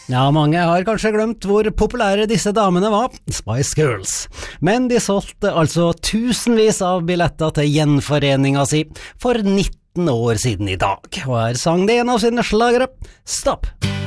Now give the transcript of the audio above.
Ja, mange har kanskje glemt hvor populære disse damene var, Spice Girls. Men de solgte altså tusenvis av billetter til gjenforeninga si for 19 år siden i dag, og her sang de en av sine slagere, Stopp!